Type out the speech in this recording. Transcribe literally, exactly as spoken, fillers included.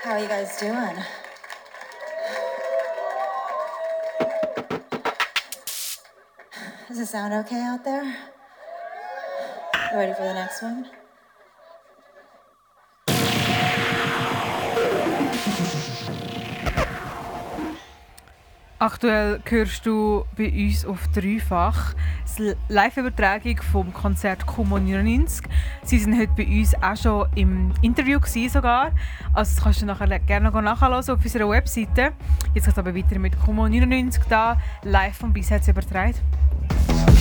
How are you guys doing? Does it sound okay out there? You ready for the next one? Aktuell hörst du bei uns auf Dreifach die Live-Übertragung vom Konzert Kumo neunundneunzig. Sie waren heute bei uns auch schon im Interview gewesen sogar. Also das kannst du nachher gerne noch nachhören auf unserer Webseite. Jetzt geht es aber weiter mit Kumo neunundneunzig da, live vom Bisherz übertragen.